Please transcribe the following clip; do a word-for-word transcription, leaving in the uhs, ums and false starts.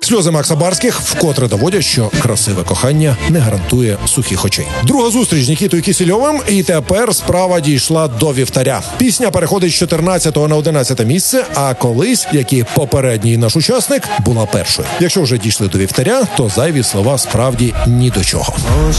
Сльози Макса Барських вкотре доводять, що красиве кохання не гарантує сухих очей. Друга зустріч з Нікітою Кісельовим, і тепер справа дійшла до вівтаря. Пісня переходить з чотирнадцятого на одинадцяте місце, а колись, як і попередній наш учасник, була першою. Якщо вже дійшли до вівтаря, то зайві слова справді ні до чого.